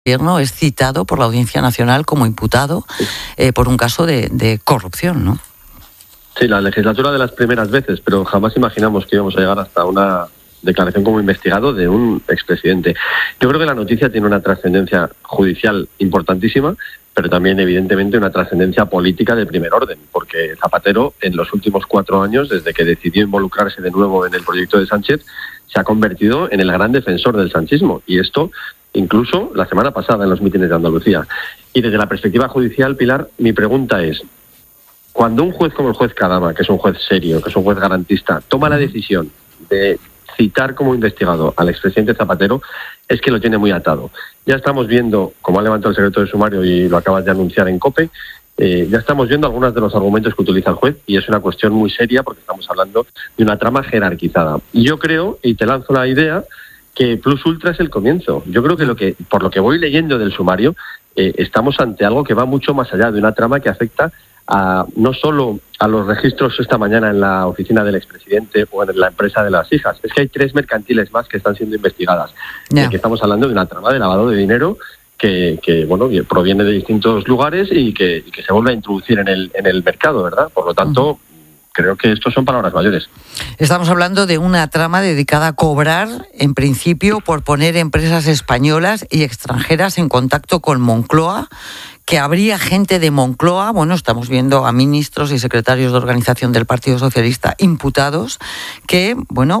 gobierno es citado por la Audiencia Nacional como imputado por un caso de corrupción, ¿no? Sí, la legislatura de las primeras veces, pero jamás imaginamos que íbamos a llegar hasta una declaración como investigado de un expresidente. Yo creo que la noticia tiene una trascendencia judicial importantísima, pero también evidentemente una trascendencia política de primer orden, porque Zapatero en los últimos 4 años, desde que decidió involucrarse de nuevo en el proyecto de Sánchez, se ha convertido en el gran defensor del sanchismo, y esto incluso la semana pasada en los mítines de Andalucía. Y desde la perspectiva judicial, Pilar, mi pregunta es, cuando un juez como el juez Kadama, que es un juez serio, que es un juez garantista, toma la decisión de citar como investigado al expresidente Zapatero, es que lo tiene muy atado. Ya estamos viendo, como ha levantado el secreto de sumario y lo acabas de anunciar en COPE, ya estamos viendo algunos de los argumentos que utiliza el juez, y es una cuestión muy seria porque estamos hablando de una trama jerarquizada. Y yo creo, y te lanzo la idea, que Plus Ultra es el comienzo. Yo creo que por lo que voy leyendo del sumario, estamos ante algo que va mucho más allá de una trama que afecta no solo a los registros esta mañana en la oficina del expresidente o en la empresa de las hijas, es que hay 3 mercantiles más que están siendo investigadas. Yeah. Que estamos hablando de una trama de lavado de dinero que proviene de distintos lugares y que se vuelve a introducir en el mercado, ¿verdad? Por lo tanto, creo que estos son palabras mayores. Estamos hablando de una trama dedicada a cobrar, en principio, por poner empresas españolas y extranjeras en contacto con Moncloa, que habría gente de Moncloa, estamos viendo a ministros y secretarios de organización del Partido Socialista imputados, que,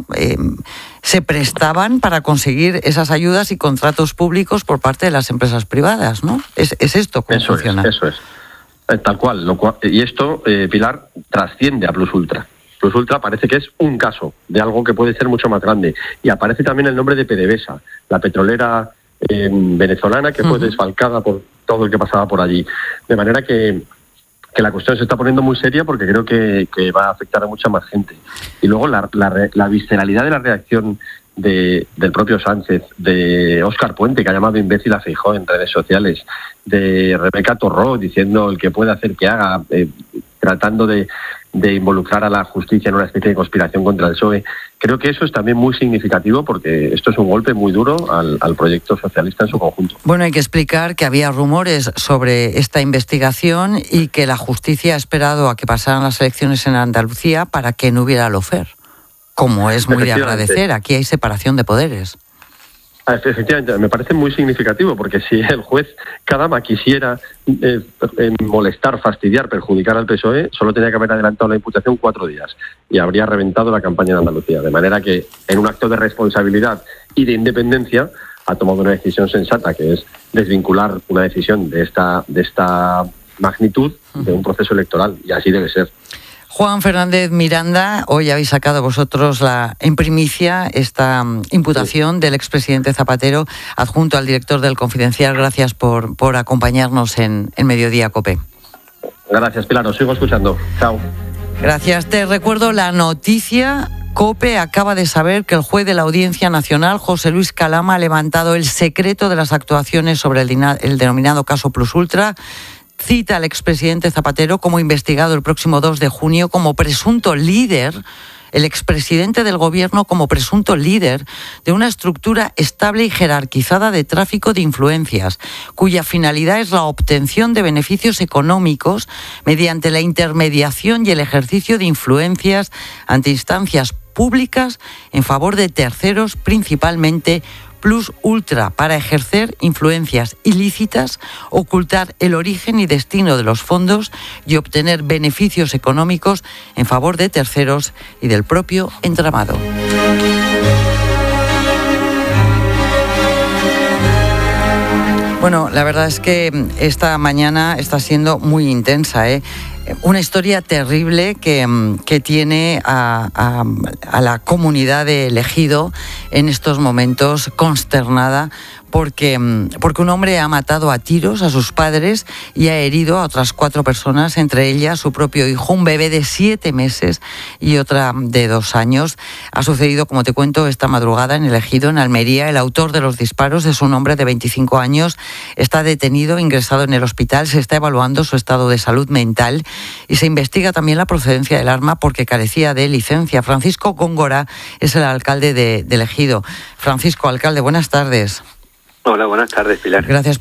se prestaban para conseguir esas ayudas y contratos públicos por parte de las empresas privadas, ¿no? ¿Es esto cómo funciona? Eso es. Tal cual. Y esto, Pilar, trasciende a Plus Ultra. Plus Ultra parece que es un caso de algo que puede ser mucho más grande. Y aparece también el nombre de PDVSA, la petrolera venezolana que fue desfalcada por todo el que pasaba por allí. De manera que la cuestión se está poniendo muy seria porque creo que va a afectar a mucha más gente. Y luego la visceralidad de la reacción del propio Sánchez, de Óscar Puente, que ha llamado imbécil a Feijóo en redes sociales, de Rebeca Torró diciendo el que puede hacer que haga, tratando de involucrar a la justicia en una especie de conspiración contra el PSOE. Creo que eso es también muy significativo porque esto es un golpe muy duro al proyecto socialista en su conjunto. Bueno, hay que explicar que había rumores sobre esta investigación y que la justicia ha esperado a que pasaran las elecciones en Andalucía para que no hubiera lawfare. Como es muy de agradecer, aquí hay separación de poderes. Efectivamente, me parece muy significativo porque si el juez Kadama quisiera molestar, fastidiar, perjudicar al PSOE, solo tenía que haber adelantado la imputación 4 días y habría reventado la campaña en Andalucía. De manera que, en un acto de responsabilidad y de independencia, ha tomado una decisión sensata, que es desvincular una decisión de esta magnitud de un proceso electoral, y así debe ser. Juan Fernández Miranda, hoy habéis sacado vosotros en primicia esta imputación del expresidente Zapatero, adjunto al director del Confidencial. Gracias por acompañarnos en Mediodía COPE. Gracias, Pilar, os sigo escuchando. Chao. Gracias. Te recuerdo la noticia. COPE acaba de saber que el juez de la Audiencia Nacional, José Luis Calama, ha levantado el secreto de las actuaciones sobre el denominado caso Plus Ultra. Cita al expresidente Zapatero como investigado el próximo 2 de junio como presunto líder, el expresidente del gobierno como presunto líder de una estructura estable y jerarquizada de tráfico de influencias, cuya finalidad es la obtención de beneficios económicos mediante la intermediación y el ejercicio de influencias ante instancias públicas en favor de terceros, principalmente Plus Ultra, para ejercer influencias ilícitas, ocultar el origen y destino de los fondos y obtener beneficios económicos en favor de terceros y del propio entramado. Bueno, la verdad es que esta mañana está siendo muy intensa, Una historia terrible que tiene a la comunidad de Ejido en estos momentos consternada porque un hombre ha matado a tiros a sus padres y ha herido a otras 4 personas, entre ellas su propio hijo, un bebé de 7 meses y otra de 2 años. Ha sucedido, como te cuento, esta madrugada en Ejido, en Almería. El autor de los disparos es un hombre de 25 años. Está detenido, ingresado en el hospital. Se está evaluando su estado de salud mental y se investiga también la procedencia del arma porque carecía de licencia. Francisco Góngora es el alcalde de Ejido. Francisco, alcalde, buenas tardes. Hola, buenas tardes, Pilar. Gracias